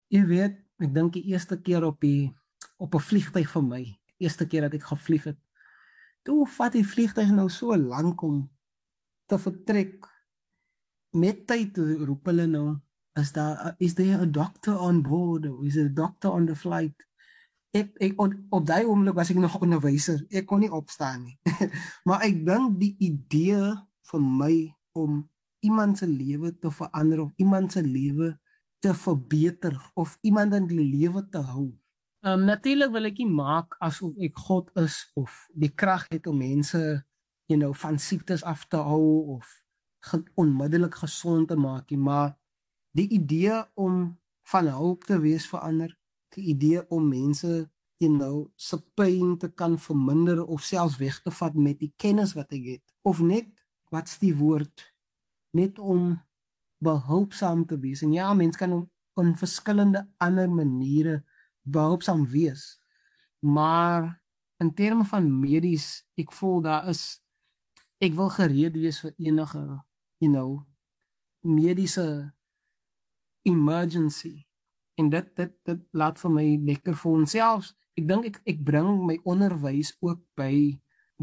Jy weet, ek dink die eerste keer op 'n vliegtyg vir my, eerste keer dat ek gevlieg het. Toe vat die vliegtyg nou so lank om te vertrek. Met tyd roep hulle nou, is there a doctor on board? Or is there a doctor on the flight? Op daai oomblik was ek nog 'n onderwyser. Ek kon nie opstaan nie. Maar ek dink die idee vir my om iemand se lewe te verander of iemand se lewe te verbeter of iemand in die lewe te hou. Natuurlik wil ek nie maak asof ek God is of die krag het om mense, van siektes af te hou of onmiddellik gesond te maak nie, maar die idee om van hulp te wees vir ander, die idee om mense, se pyn te kan verminder of selfs weg te vat met die kennis wat ek het, of net, wat's die woord, net om behulpsaam te wees. En ja, mense kan op verskillende ander maniere behulpsaam wees, maar in terme van medies, ek voel ek wil gereed wees vir enige, mediese emergency. En dit laat vir my lekker voel. En selfs, ek dink ek bring my onderwys ook by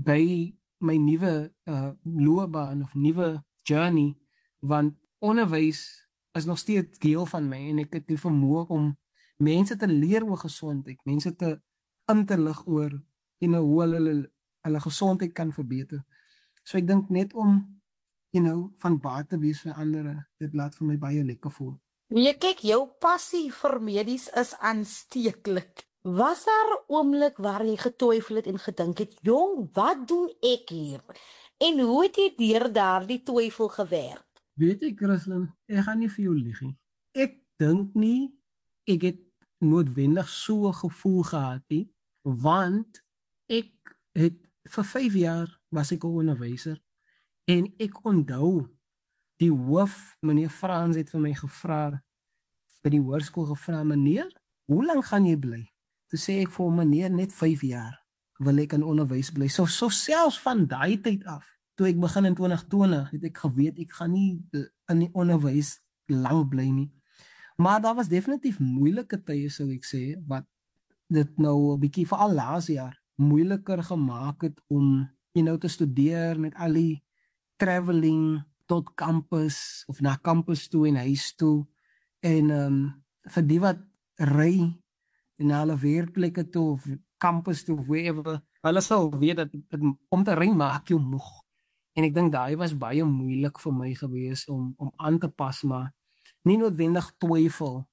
my nuwe loopbaan of nuwe journey, want onderwys is nog steeds deel van my en ek het die vermoë om mense te leer oor gesondheid, mense in te lig oor, hoe hulle gesondheid kan verbeter. So ek dink net om, van baat te wees vir ander, dit laat vir my baie lekker voel. Nee, kyk, jou passie vir medies is aansteeklik. Was daar 'n oomblik waar jy getwyfel het en gedink het, jong, wat doen ek hier? En hoe het jy deur daardie twyfel gewerk? Weet jy, Christlyn, ek gaan nie vir jou lieg nie. Ek dink nie ek het noodwendig so 'n gevoel gehad nie, want ek het vir 5 jaar was ek 'n onderwyser en ek onthou die hoof, meneer Frans, het vir my gevra by die hoërskool gevra, meneer, hoe lank gaan jy bly? Toe sê ek vir hom, meneer, net 5 jaar wil ek in onderwys bly. So selfs van daai tyd af, toe ek begin in 2020, het ek geweet ek gaan nie in die onderwys lank bly nie. Maar daar was definitief moeilike tye, sou ek sê, wat dit nou 'n bietjie veral laas jaar moeiliker gemaak het om, te studeer met al die traveling tot kampus of na kampus toe en huis toe. En vir die wat ry na hulle werkplekke toe of kampus toe of wherever, hulle sal weet dat om te ry maak jou moeg. En ek dink daai was baie moeilik vir my gewees om aan te pas, maar nie noodwendig twyfel.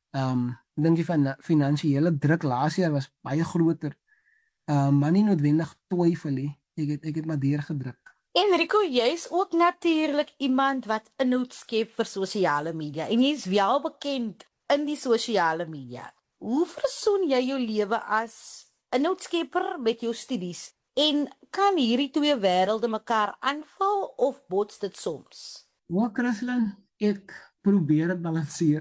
Ek dink die finansiële druk laas jaar was baie groter, maar nie noodwendig twyfel nie. Ek het maar deurgedruk. Enrico, jy's ook natuurlik iemand wat inhoud skep vir sosiale media en jy's wel bekend in die sosiale media. Hoe versoen jy jou lewe as inhoudskepper met jou studies? En kan hierdie twee wêrelde mekaar aanvul of bots dit soms? Christlyn, ek probeer dit balanseer.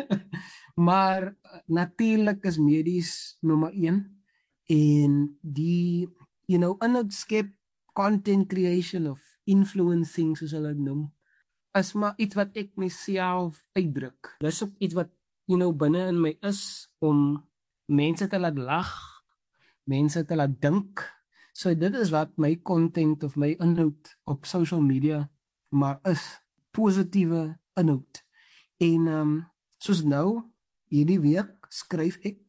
Maar natuurlik is medies nommer 1 en die, inhoud skep, content creation of influencing, soos hulle dit noem, is maar iets wat ek myself uitdruk. Dis ook iets wat, binne in my is, om mense te laat lag, mense te laat dink. So dit is wat my content of my inhoud op social media maar is, positiewe inhoud. En soos nou, hierdie week skryf ek,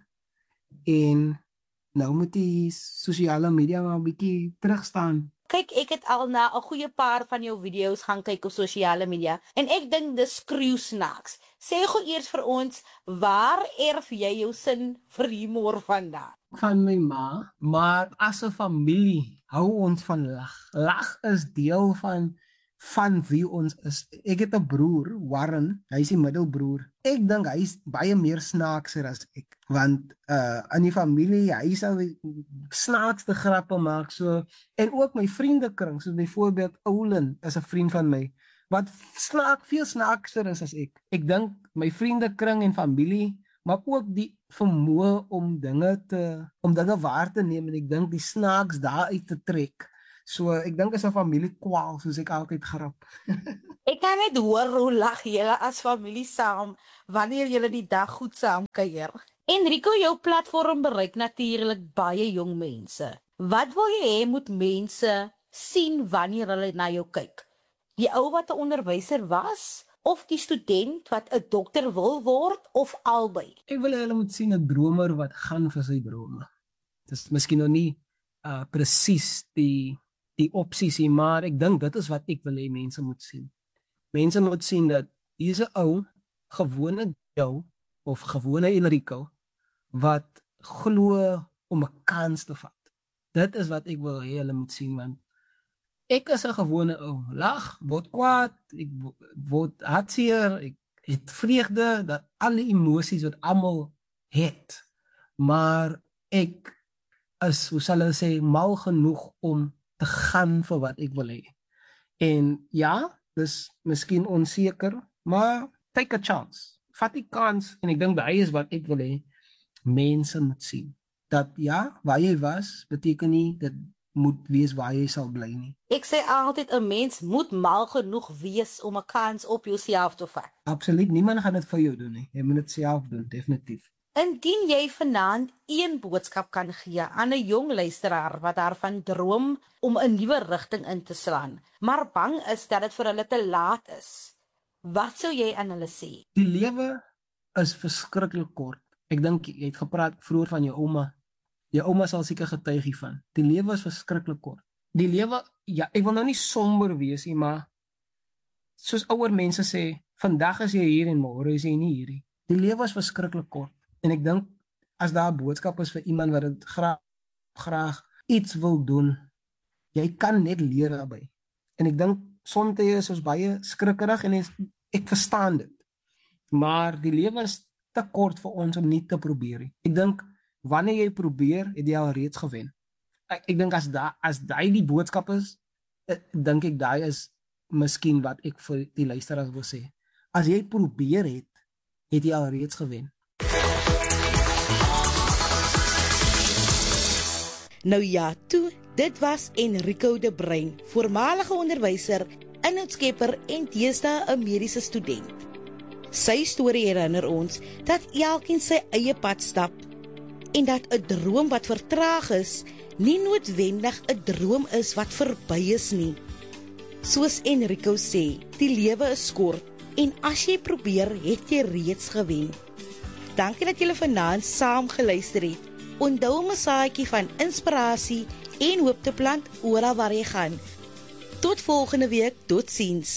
en nou moet die sosiale media maar 'n bietjie terugstaan. Kyk, ek het al na 'n goeie paar van jou video's gaan kyk op sosiale media en ek dink dis skreeusnaaks. Sê gou eers vir ons, waar erf jy jou sin vir humor vandaan? Van my ma, maar as 'n familie hou ons van lag. Lag is deel van wie ons is. Ek het 'n broer, Warren, hy is die middelbroer. Ek dink hy is baie meer snaakser as ek, want in die familie, hy sal die snaakste grappe maak, so, en ook my vriendekring, so byvoorbeeld Oulen is 'n vriend van my, wat veel snaakser is as ek. Ek dink my vriendekring en familie, maar ook die vermoë om dinge waar te neem, en ek dink die snaaks daaruit te trek. So ek dink is 'n familiekwaal, soos ek altyd grap. Ek kan net hoor hoe lag julle as familie saam, wanneer julle die dag goed saam kuier. Enrico, jou platform bereik natuurlik baie jong mense. Wat wil jy hê moet mense sien wanneer hulle na jou kyk? Die ou wat 'n onderwyser was, of die student wat 'n dokter wil word, of albei? Ek wil hê hulle moet sien 'n dromer wat gaan vir sy drome. Dis miskien nog nie presies die opsies nie, maar ek dink dit is wat ek wil hê mense moet sien. Mense moet sien dat hier's 'n ou, gewone Joe of gewone Enrico wat glo om 'n kans te vat. Dit is wat ek wil hê hulle moet sien, want ek is 'n gewone ou. Lag, word kwaad, ek word hartseer, ek het vreugde, dat alle emosies wat almal het. Maar ek is, hoe sal ek sê, mal genoeg om te gaan vir wat ek wil hê. En ja, dis miskien onseker, maar take a chance. Vat die kans, en ek dink daai is wat ek wil hê mense moet sien. Dat ja, waar jy was, beteken nie dit moet wees waar jy sal bly nie. Ek sê altyd 'n mens moet mal genoeg wees om 'n kans op jouself te vat. Absoluut, niemand gaan dit vir jou doen nie. Jy moet dit self doen, definitief. Indien jy vanaand een boodskap kan gee aan 'n jong luisteraar wat daarvan droom om 'n nuwe rigting in te slaan, maar bang is dat dit vir hulle te laat is, wat sou jy aan hulle sê? Die lewe is verskriklik kort. Ek dink jy het gepraat vroeër van jou ouma. Jou ouma sal seker getuig hiervan. Die lewe is verskriklik kort. Die lewe, ja, ek wil nou nie somber wees nie, maar soos ouer mense sê, vandag is jy hier en môre is jy nie hier nie. Die lewe is verskriklik kort. En ek dink as daar 'n boodskap is vir iemand wat dit graag iets wil doen, jy kan net leer daarbey. En ek dink soms is ons baie skrikkerig en ek verstaan dit. Maar die lewe is te kort vir ons om nie te probeer nie. Ek dink wanneer jy probeer, het jy al reeds gewen. Ek dink as daai die boodskap is, dink ek daai is miskien wat ek vir die luisteraars wil sê. As jy probeer het jy al reeds gewen. Nou ja, toe, dit was Enrico de Bruin, voormalige onderwyser, inhoudskepper en deesdae 'n mediese student. Sy storie herinner ons dat elkeen sy eie pad stap en dat 'n droom wat vertraag is, nie noodwendig 'n droom is wat verby is nie. Soos Enrico sê, die lewe is kort en as jy probeer, het jy reeds gewen. Dankie dat julle vanaand saam geluister het. Onthou om 'n saadjie van inspirasie en hoop te plant oral waar jy gaan. Tot volgende week, totsiens.